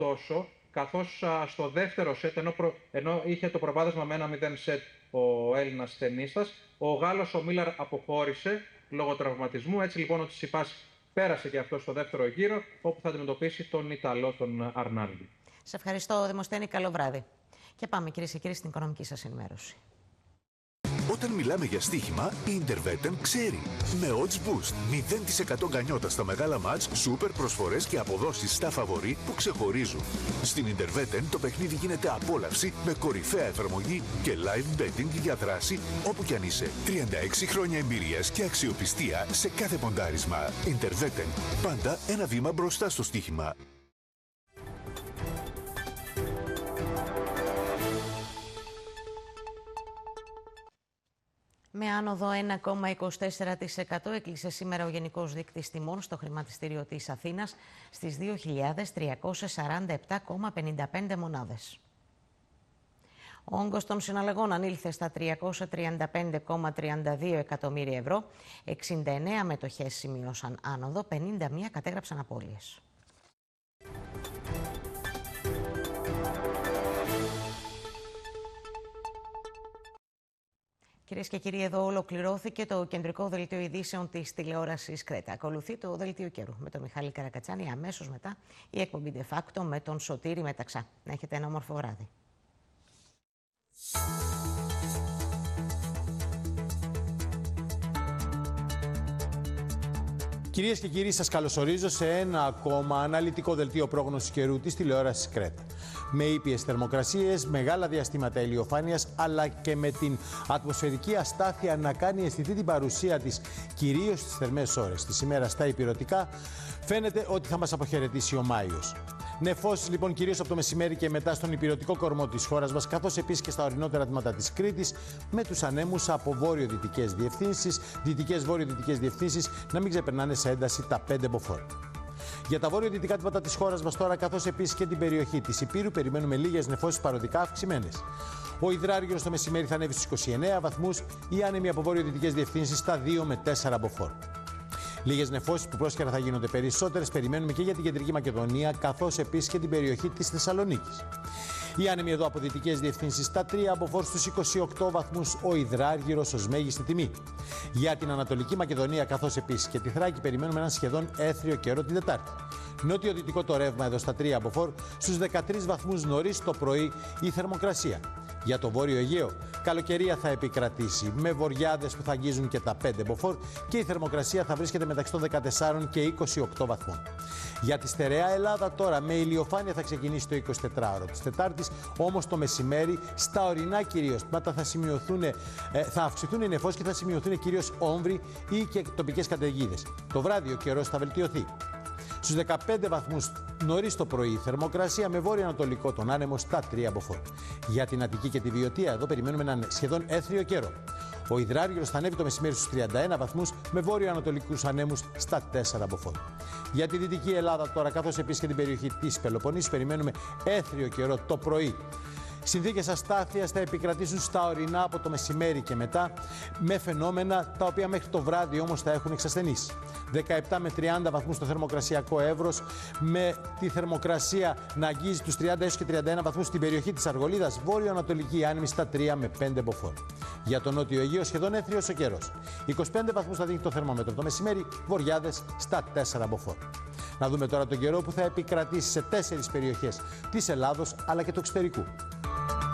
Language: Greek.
τόσο, καθώς στο δεύτερο σετ, ενώ είχε το προβάδισμα με 1-0 σετ ο Έλληνας τενίστας, ο Γάλλος ο Μίλαρ αποχώρησε λόγω τραυματισμού. Έτσι λοιπόν ο Τσιτσιπάς πέρασε και αυτό στο δεύτερο γύρο, όπου θα αντιμετωπίσει τον Ιταλό, τον Αρνάλντι. Σε ευχαριστώ, Δημοσθένη. Καλό βράδυ. Και πάμε, κυρίες και κύριοι, στην οικονομική σας ενημέρωση. Όταν μιλάμε για στοίχημα, η Intervetten ξέρει. Με Odds Boost, 0% γκανιότα στα μεγάλα μάτς, σούπερ προσφορές και αποδόσεις στα φαβορί που ξεχωρίζουν. Στην Intervetten το παιχνίδι γίνεται απόλαυση με κορυφαία εφαρμογή και live betting για δράση όπου κι αν είσαι. 36 χρόνια εμπειρίας και αξιοπιστία σε κάθε ποντάρισμα. Intervetten, πάντα ένα βήμα μπροστά στο στοίχημα. Με άνοδο 1,24% έκλεισε σήμερα ο Γενικός Δείκτης Τιμών στο χρηματιστήριο της Αθήνας στις 2.347,55 μονάδες. Ο όγκος των συναλλαγών ανήλθε στα 335,32 εκατομμύρια ευρώ, 69 μετοχές σημείωσαν άνοδο, 51 κατέγραψαν απώλειες. Κυρίες και κύριοι, εδώ ολοκληρώθηκε το κεντρικό δελτίο ειδήσεων της τηλεόρασης Κρέτα. Ακολουθεί το δελτίο καιρού με τον Μιχάλη Καρακατσάνη, αμέσως μετά η εκπομπή De Facto με τον Σωτήρη Μεταξά. Να έχετε ένα όμορφο βράδυ. Κυρίες και κύριοι, σας καλωσορίζω σε ένα ακόμα αναλυτικό δελτίο πρόγνωσης καιρού της τηλεόρασης Κρέτα. Με ήπιες θερμοκρασίες, μεγάλα διαστήματα ηλιοφάνειας, αλλά και με την ατμοσφαιρική αστάθεια να κάνει αισθητή την παρουσία της, κυρίως στις θερμές ώρες της ημέρας στα ηπειρωτικά, φαίνεται ότι θα μας αποχαιρετήσει ο Μάιος. Νεφώσεις λοιπόν κυρίως από το μεσημέρι και μετά στον ηπειρωτικό κορμό της χώρας μας, καθώς επίσης και στα ορεινότερα τμήματα της Κρήτης, με τους ανέμους από βόρειο-δυτικές διευθύνσεις, δυτικές-βόρειο-δυτικές διευθύνσεις να μην ξεπερνάνε σε ένταση τα 5 μποφόρ. Για τα βόρειο-δυτικά τμήματα της χώρας μας τώρα, καθώς επίσης και την περιοχή της Ηπείρου, περιμένουμε λίγες νεφώσεις παροδικά αυξημένες. Ο υδράργυρος το μεσημέρι θα ανέβει στους 29 βαθμούς, οι άνεμοι από βόρειο-δυτικές διευθύνσεις στα 2 με 4 μποφόρ. Λίγες νεφώσεις που πρόσχερα θα γίνονται περισσότερες περιμένουμε και για την Κεντρική Μακεδονία, καθώς επίσης και την περιοχή της Θεσσαλονίκης. Οι άνεμοι εδώ από δυτικές διευθύνσεις στα 3 μποφόρ στους 28 βαθμούς, ο υδράργυρος ως μέγιστη τιμή. Για την Ανατολική Μακεδονία, καθώς επίσης και τη Θράκη, περιμένουμε έναν σχεδόν έθριο καιρό την Τετάρτη. Νότιο-δυτικό το ρεύμα εδώ στα 3 μποφόρ, στους 13 βαθμούς νωρίς το πρωί η θερμοκρασία. Για το Βόρειο Αιγαίο, καλοκαιρία θα επικρατήσει με βοριάδες που θα αγγίζουν και τα 5 μποφόρ και η θερμοκρασία θα βρίσκεται μεταξύ των 14 και 28 βαθμών. Για τη στερεά Ελλάδα τώρα, με ηλιοφάνεια θα ξεκινήσει το 24ωρο της Τετάρτης, όμως το μεσημέρι στα ορεινά κυρίως τμήματα θα αυξηθούν οι νεφώσεις και θα σημειωθούν κυρίως όμβροι ή και τοπικές καταιγίδες. Το βράδυ ο καιρός θα βελτιωθεί. Στους 15 βαθμούς νωρίς το πρωί η θερμοκρασία με βόρειο-ανατολικό τον άνεμο στα 3 μποφόρ. Για την Αττική και τη Βιωτία, εδώ περιμένουμε έναν σχεδόν έθριο καιρό. Ο υδράργυρος θα ανέβει το μεσημέρι στους 31 βαθμούς με βόρειο-ανατολικούς ανέμους στα 4 μποφόρ. Για τη Δυτική Ελλάδα τώρα, καθώς επίσης και την περιοχή της Πελοποννήσου, περιμένουμε έθριο καιρό το πρωί. Συνθήκες αστάθειας θα επικρατήσουν στα ορεινά από το μεσημέρι και μετά, με φαινόμενα τα οποία μέχρι το βράδυ όμως θα έχουν εξασθενήσει. 17 με 30 βαθμούς στο θερμοκρασιακό εύρος, με τη θερμοκρασία να αγγίζει τους 30 έως και 31 βαθμούς στην περιοχή της Αργολίδας, βόρειο-ανατολική άνεμη στα 3 με 5 μποφόρ. Για το νότιο Αιγαίο σχεδόν έθριος ο καιρός. 25 βαθμούς θα δίνει το θερμόμετρο το μεσημέρι, βοριάδες στα 4 μποφόρ. Να δούμε τώρα τον καιρό που θα επικρατήσει σε 4 περιοχές της Ελλάδος αλλά και του εξωτερικού.